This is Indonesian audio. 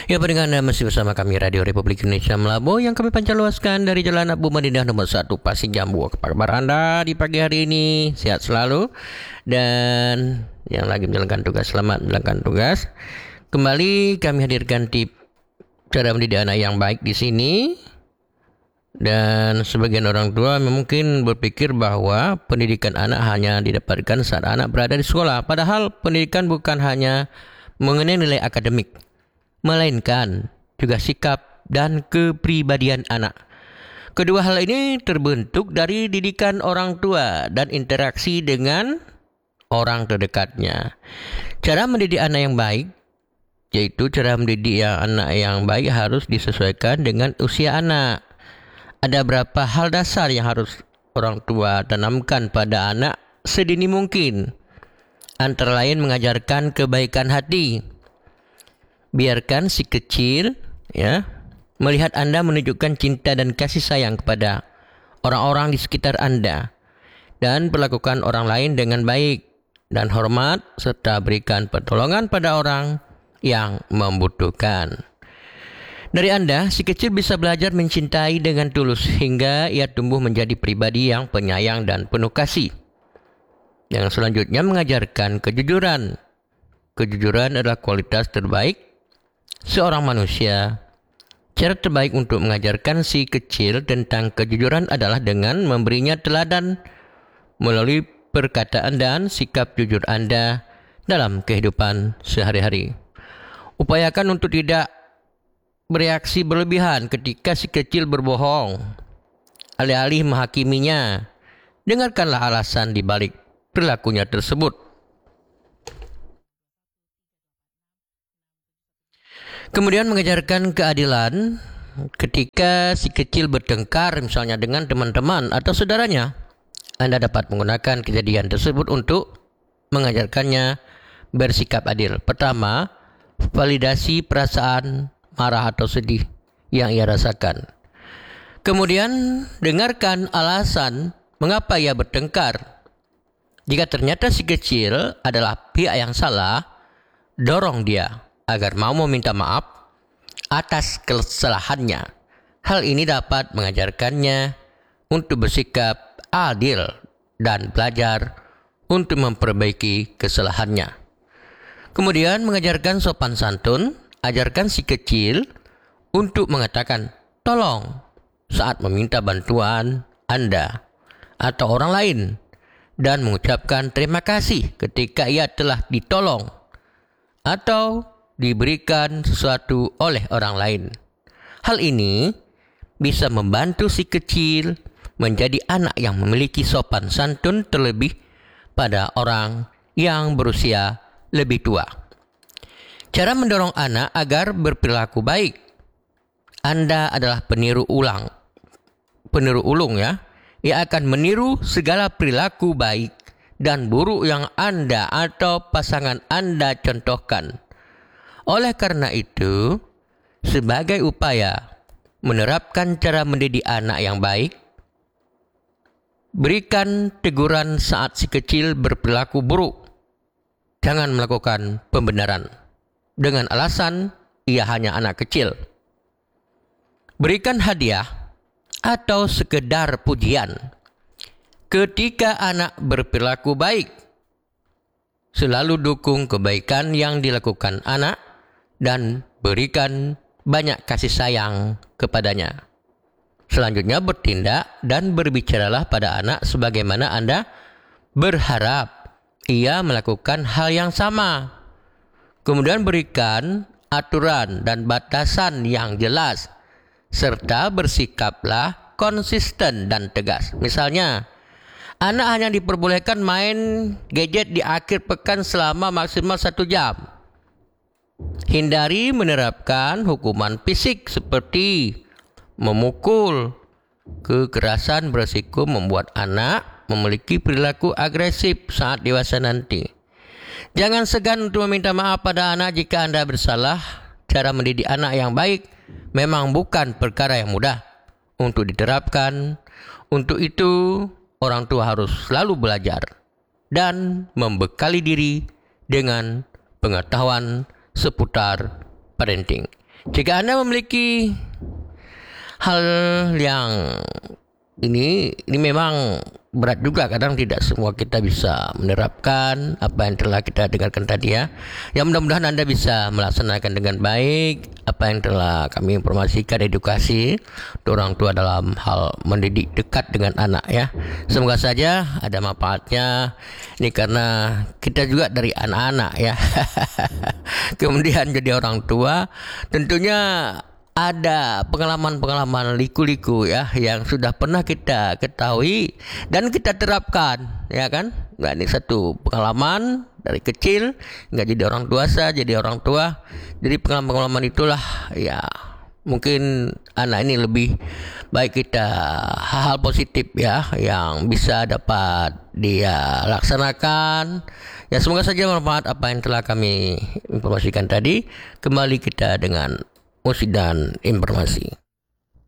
Ya, pendengar Anda masih bersama kami Radio Republik Indonesia Melabo yang kami pancarluaskan dari Jalan Abu Madinah nomor 1 Pasir Jambu. Apa kabar Anda di pagi hari ini? Sehat selalu. Dan yang lagi menjalankan tugas, selamat menjalankan tugas. Kembali kami hadirkan tip cara mendidik anak yang baik di sini. Dan sebagian orang tua mungkin berpikir bahwa pendidikan anak hanya didapatkan saat anak berada di sekolah. Padahal pendidikan bukan hanya mengenai nilai akademik, melainkan juga sikap dan kepribadian anak. Kedua hal ini terbentuk dari didikan orang tua dan interaksi dengan orang terdekatnya. Cara mendidik anak yang baik, yaitu cara mendidik anak yang baik harus disesuaikan dengan usia anak. Ada beberapa hal dasar yang harus orang tua tanamkan pada anak sedini mungkin. Antara lain mengajarkan kebaikan hati. Biarkan si kecil melihat Anda menunjukkan cinta dan kasih sayang kepada orang-orang di sekitar Anda dan perlakukan orang lain dengan baik dan hormat serta berikan pertolongan pada orang yang membutuhkan. Dari Anda, si kecil bisa belajar mencintai dengan tulus hingga ia tumbuh menjadi pribadi yang penyayang dan penuh kasih. Yang selanjutnya mengajarkan kejujuran. Kejujuran adalah kualitas terbaik seorang manusia. Cara terbaik untuk mengajarkan si kecil tentang kejujuran adalah dengan memberinya teladan melalui perkataan dan sikap jujur Anda dalam kehidupan sehari-hari. Upayakan untuk tidak bereaksi berlebihan ketika si kecil berbohong. Alih-alih menghakiminya, dengarkanlah alasan di balik perilakunya tersebut. Kemudian mengajarkan keadilan ketika si kecil bertengkar misalnya dengan teman-teman atau saudaranya. Anda dapat menggunakan kejadian tersebut untuk mengajarkannya bersikap adil. Pertama, validasi perasaan marah atau sedih yang ia rasakan. Kemudian dengarkan alasan mengapa ia bertengkar. Jika ternyata si kecil adalah pihak yang salah, dorong dia agar mau meminta maaf atas kesalahannya. Hal ini dapat mengajarkannya untuk bersikap adil dan belajar untuk memperbaiki kesalahannya. Kemudian mengajarkan sopan santun. Ajarkan si kecil untuk mengatakan tolong saat meminta bantuan Anda atau orang lain dan mengucapkan terima kasih ketika ia telah ditolong atau diberikan sesuatu oleh orang lain. Hal ini bisa membantu si kecil menjadi anak yang memiliki sopan santun terlebih pada orang yang berusia lebih tua. Cara mendorong anak agar berperilaku baik. Anda adalah peniru ulung ya. Ia akan meniru segala perilaku baik dan buruk yang Anda atau pasangan Anda contohkan. Oleh karena itu, sebagai upaya menerapkan cara mendidik anak yang baik, berikan teguran saat si kecil berperilaku buruk. Jangan melakukan pembenaran dengan alasan ia hanya anak kecil. Berikan hadiah atau sekedar pujian ketika anak berperilaku baik. Selalu dukung kebaikan yang dilakukan anak dan berikan banyak kasih sayang kepadanya. Selanjutnya bertindak dan berbicaralah pada anak sebagaimana Anda berharap ia melakukan hal yang sama. Kemudian berikan aturan dan batasan yang jelas serta bersikaplah konsisten dan tegas. Misalnya, anak hanya diperbolehkan main gadget di akhir pekan selama maksimal 1 jam. Hindari menerapkan hukuman fisik seperti memukul. Kekerasan berisiko membuat anak memiliki perilaku agresif saat dewasa nanti. Jangan segan untuk meminta maaf pada anak jika Anda bersalah. Cara mendidik anak yang baik memang bukan perkara yang mudah untuk diterapkan. Untuk itu, orang tua harus selalu belajar dan membekali diri dengan pengetahuan seputar parenting. Jika Anda memiliki hal yang ini memang berat juga, kadang tidak semua kita bisa menerapkan apa yang telah kita dengarkan tadi ya. Yang mudah-mudahan Anda bisa melaksanakan dengan baik apa yang telah kami informasikan, edukasi untuk orang tua dalam hal mendidik dekat dengan anak ya. Semoga saja ada manfaatnya. Ini karena kita juga dari anak-anak ya. Kemudian jadi orang tua, tentunya ada pengalaman-pengalaman liku-liku ya yang sudah pernah kita ketahui dan kita terapkan ya kan. Nah, ini satu pengalaman dari kecil nggak jadi orang dewasa jadi orang tua. Jadi pengalaman-pengalaman itulah ya mungkin anak ini lebih baik kita hal-hal positif ya yang bisa dapat dia laksanakan. Ya semoga saja bermanfaat apa yang telah kami informasikan tadi. Kembali kita dengan musik dan informasi.